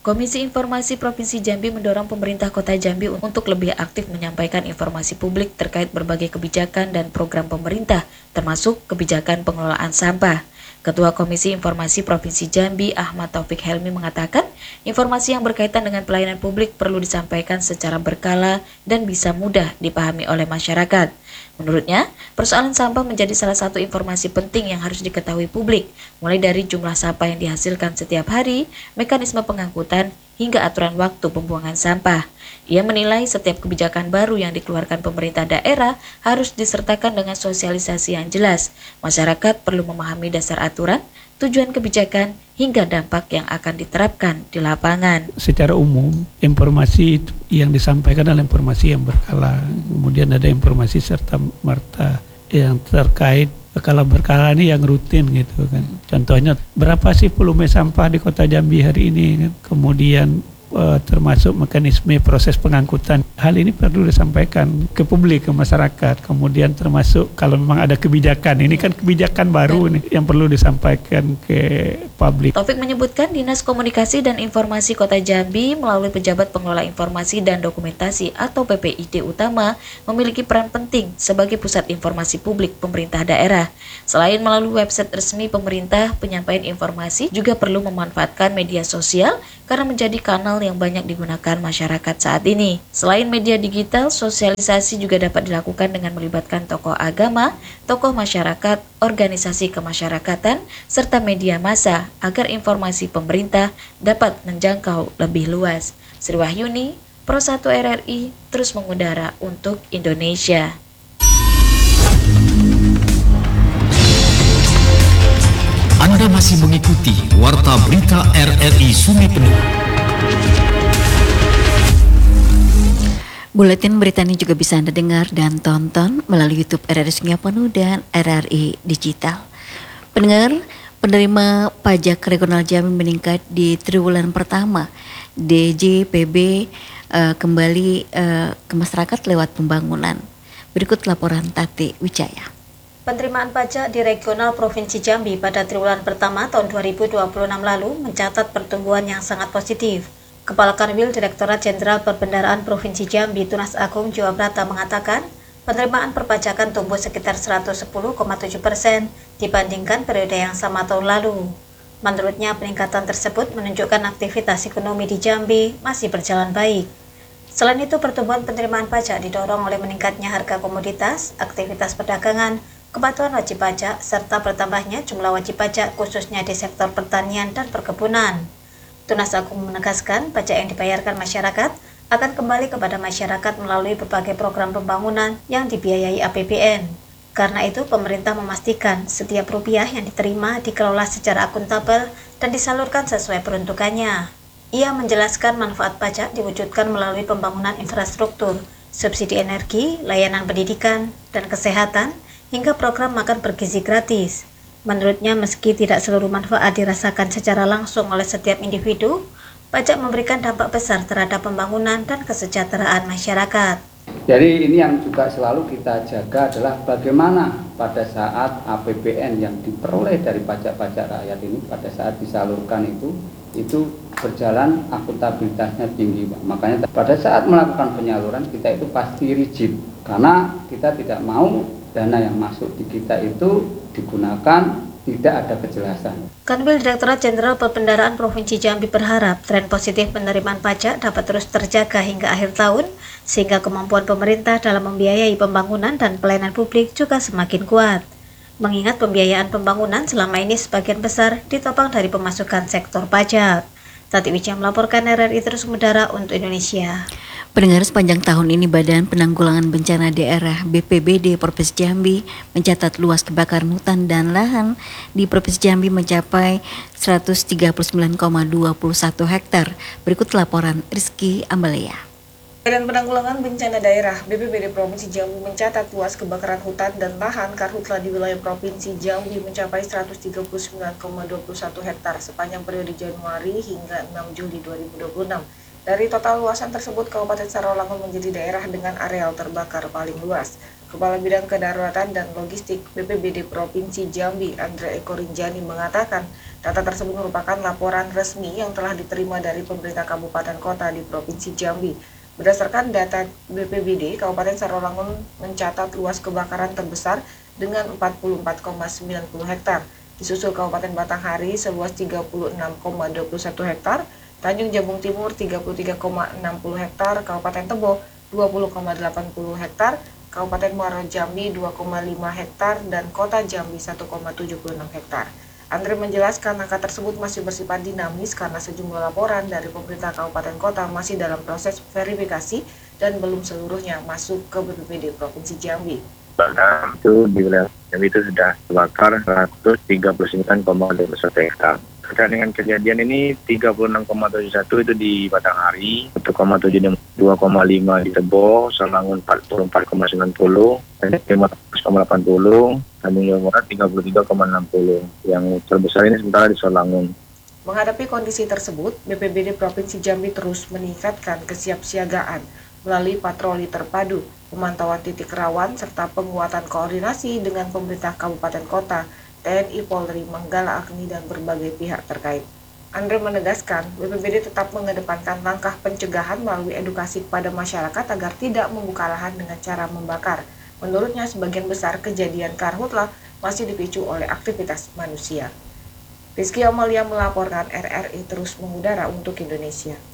Komisi Informasi Provinsi Jambi mendorong pemerintah Kota Jambi untuk lebih aktif menyampaikan informasi publik terkait berbagai kebijakan dan program pemerintah, termasuk kebijakan pengelolaan sampah. Ketua Komisi Informasi Provinsi Jambi, Ahmad Taufik Helmi mengatakan, informasi yang berkaitan dengan pelayanan publik perlu disampaikan secara berkala dan bisa mudah dipahami oleh masyarakat. Menurutnya, persoalan sampah menjadi salah satu informasi penting yang harus diketahui publik, mulai dari jumlah sampah yang dihasilkan setiap hari, mekanisme pengangkutan, hingga aturan waktu pembuangan sampah. Ia menilai setiap kebijakan baru yang dikeluarkan pemerintah daerah harus disertakan dengan sosialisasi yang jelas. Masyarakat perlu memahami dasar aturan, tujuan kebijakan, hingga dampak yang akan diterapkan di lapangan. Secara umum, informasi yang disampaikan adalah informasi yang berkala. Kemudian ada informasi serta merta yang terkait. Kalau berkala ini yang rutin gitu kan. Contohnya berapa sih volume sampah di Kota Jambi hari ini kan. Kemudian termasuk mekanisme proses pengangkutan. Hal ini perlu disampaikan ke publik, ke masyarakat. Kemudian termasuk kalau memang ada kebijakan, ini kan kebijakan baru nih yang perlu disampaikan ke publik. Taufik menyebutkan Dinas Komunikasi dan Informasi Kota Jambi melalui Pejabat Pengelola Informasi dan Dokumentasi atau PPID Utama memiliki peran penting sebagai pusat informasi publik pemerintah daerah. Selain melalui website resmi pemerintah, penyampaian informasi juga perlu memanfaatkan media sosial karena menjadi kanal yang banyak digunakan masyarakat saat ini. Selain media digital, sosialisasi juga dapat dilakukan dengan melibatkan tokoh agama, tokoh masyarakat, organisasi kemasyarakatan, serta media massa agar informasi pemerintah dapat menjangkau lebih luas. Sri Wahyuni, Pro 1 RRI, terus mengudara untuk Indonesia. Anda masih mengikuti Warta Berita RRI Sungai Penuh. Buletin berita ini juga bisa Anda dengar dan tonton melalui YouTube RRI Sungai Penuh dan RRI Digital. Pendengar, penerima pajak regional Jambi meningkat di triwulan pertama. DJPB kembali ke masyarakat lewat pembangunan. Berikut laporan Tati Wijaya. Penerimaan pajak di regional Provinsi Jambi pada triwulan pertama tahun 2026 lalu mencatat pertumbuhan yang sangat positif. Kepala Kanwil Direktorat Jenderal Perbendaharaan Provinsi Jambi Tunas Agung Jawa Brata mengatakan, penerimaan perpajakan tumbuh sekitar 110,7% dibandingkan periode yang sama tahun lalu. Menurutnya, peningkatan tersebut menunjukkan aktivitas ekonomi di Jambi masih berjalan baik. Selain itu, pertumbuhan penerimaan pajak didorong oleh meningkatnya harga komoditas, aktivitas perdagangan, kepatuhan wajib pajak, serta bertambahnya jumlah wajib pajak khususnya di sektor pertanian dan perkebunan. Tunas Agung menegaskan pajak yang dibayarkan masyarakat akan kembali kepada masyarakat melalui berbagai program pembangunan yang dibiayai APBN. Karena itu, pemerintah memastikan setiap rupiah yang diterima dikelola secara akuntabel dan disalurkan sesuai peruntukannya. Ia menjelaskan manfaat pajak diwujudkan melalui pembangunan infrastruktur, subsidi energi, layanan pendidikan, dan kesehatan, hingga program makan bergizi gratis. Menurutnya, meski tidak seluruh manfaat dirasakan secara langsung oleh setiap individu, pajak memberikan dampak besar terhadap pembangunan dan kesejahteraan masyarakat. Jadi ini yang juga selalu kita jaga adalah bagaimana pada saat APBN yang diperoleh dari pajak-pajak rakyat ini pada saat disalurkan itu berjalan akuntabilitasnya tinggi, Pak. Makanya pada saat melakukan penyaluran kita itu pasti rigid karena kita tidak mau dana yang masuk di kita itu digunakan tidak ada kejelasan. Kanwil Direktorat Jenderal Perbendaharaan Provinsi Jambi berharap tren positif penerimaan pajak dapat terus terjaga hingga akhir tahun, sehingga kemampuan pemerintah dalam membiayai pembangunan dan pelayanan publik juga semakin kuat. Mengingat pembiayaan pembangunan selama ini sebagian besar ditopang dari pemasukan sektor pajak. Tati Wijaya melaporkan RRI terus mengudara untuk Indonesia. Pendengar, sepanjang tahun ini Badan Penanggulangan Bencana Daerah BPBD Provinsi Jambi mencatat luas kebakaran hutan dan lahan di Provinsi Jambi mencapai 139,21 hektar. Berikut laporan Rizky Amalia. Badan Penanggulangan Bencana Daerah BPBD Provinsi Jambi mencatat luas kebakaran hutan dan lahan karhutla di wilayah Provinsi Jambi mencapai 139,21 hektar sepanjang periode Januari hingga 6 Juli 2026. Dari total luasan tersebut, Kabupaten Sarawangun menjadi daerah dengan areal terbakar paling luas. Kepala Bidang Kedaruratan dan Logistik BPBD Provinsi Jambi, Andre Eko Rinjani mengatakan, Data tersebut merupakan laporan resmi yang telah diterima dari pemerintah kabupaten kota di Provinsi Jambi. Berdasarkan data BPBD, Kabupaten Sarawangun mencatat luas kebakaran terbesar dengan 44,90 hektar. Disusul Kabupaten Batanghari seluas 36,21 hektar, Tanjung Jabung Timur 33,60 hektar, Kabupaten Tebo 20,80 hektar, Kabupaten Muaro Jambi 2,5 hektar, dan Kota Jambi 1,76 hektar. Andre menjelaskan angka tersebut masih bersifat dinamis karena sejumlah laporan dari pemerintah kabupaten kota masih dalam proses verifikasi dan belum seluruhnya masuk ke BPBD Provinsi Jambi. Bahkan itu di wilayah Jambi itu sudah terbakar 139,21 hektar. Terkait dengan kejadian ini 36,71 itu di Batanghari, 1,72,5 di Tebo, Salangun 44,90, dan 15,80, Tanjung Jabung Barat 33,60. Yang terbesar ini sementara di Salangun. Menghadapi kondisi tersebut, BPBD Provinsi Jambi terus meningkatkan kesiapsiagaan melalui patroli terpadu, pemantauan titik rawan, serta penguatan koordinasi dengan pemerintah kabupaten kota, TNI, Polri, Manggala Agni, dan berbagai pihak terkait. Andre menegaskan, BPBD tetap mengedepankan langkah pencegahan melalui edukasi kepada masyarakat agar tidak membuka lahan dengan cara membakar. Menurutnya, sebagian besar kejadian karhutla masih dipicu oleh aktivitas manusia. Rizky Amalia melaporkan, RRI terus mengudara untuk Indonesia.